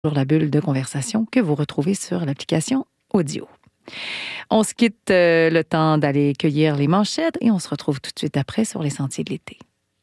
Toujours la bulle de conversation que vous retrouvez sur l'application audio. On se quitte le temps d'aller cueillir les manchettes et on se retrouve tout de suite après sur les sentiers de l'été.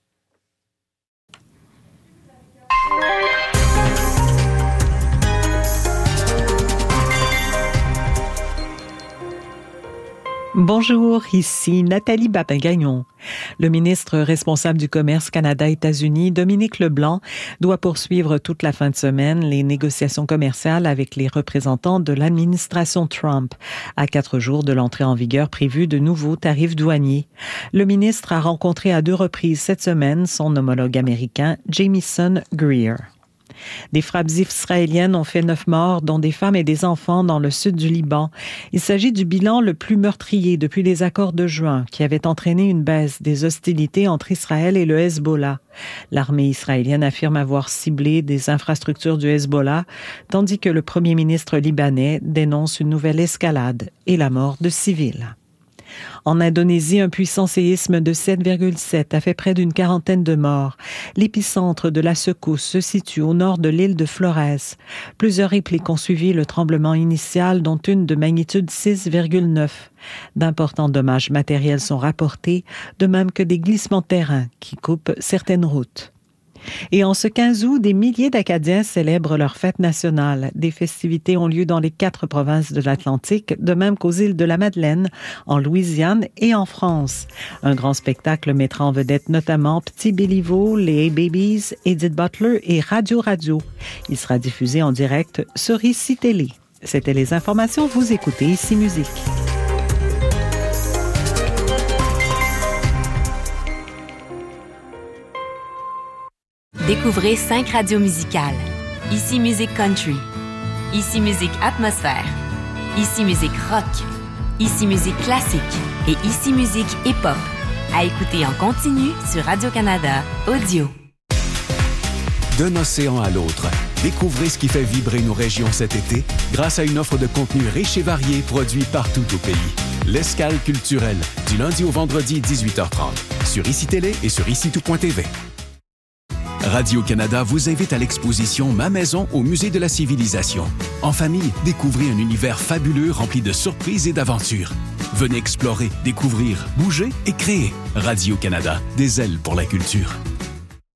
Bonjour, ici Nathalie Babin-Gagnon. Le ministre responsable du commerce Canada-États-Unis, Dominique Leblanc, doit poursuivre toute la fin de semaine les négociations commerciales avec les représentants de l'administration Trump, à 4 jours de l'entrée en vigueur prévue de nouveaux tarifs douaniers. Le ministre a rencontré à 2 reprises cette semaine son homologue américain, Jamieson Greer. Des frappes israéliennes ont fait 9 morts, dont des femmes et des enfants dans le sud du Liban. Il s'agit du bilan le plus meurtrier depuis les accords de juin, qui avaient entraîné une baisse des hostilités entre Israël et le Hezbollah. L'armée israélienne affirme avoir ciblé des infrastructures du Hezbollah, tandis que le premier ministre libanais dénonce une nouvelle escalade et la mort de civils. En Indonésie, un puissant séisme de 7,7 a fait près d'une quarantaine de morts. L'épicentre de la secousse se situe au nord de l'île de Flores. Plusieurs répliques ont suivi le tremblement initial, dont une de magnitude 6,9. D'importants dommages matériels sont rapportés, de même que des glissements de terrain qui coupent certaines routes. Et en ce 15 août, des milliers d'Acadiens célèbrent leur fête nationale. Des festivités ont lieu dans les 4 provinces de l'Atlantique, de même qu'aux îles de la Madeleine, en Louisiane et en France. Un grand spectacle mettra en vedette notamment Petit Béliveau, les A-Babies, Edith Butler et Radio Radio. Il sera diffusé en direct sur ICI Télé. C'était les informations, vous écoutez ICI Musique. Découvrez 5 radios musicales. ICI Musique Country, ICI Musique Atmosphère, ICI Musique Rock, ICI Musique Classique et ICI Musique Hip-Hop. À écouter en continu sur Radio-Canada Audio. D'un océan à l'autre, découvrez ce qui fait vibrer nos régions cet été grâce à une offre de contenu riche et varié produit partout au pays. L'Escale culturelle, du lundi au vendredi 18h30, sur ICI Télé et sur ICI-tout.tv. Radio-Canada vous invite à l'exposition Ma maison au Musée de la Civilisation. En famille, découvrez un univers fabuleux rempli de surprises et d'aventures. Venez explorer, découvrir, bouger et créer. Radio-Canada, des ailes pour la culture.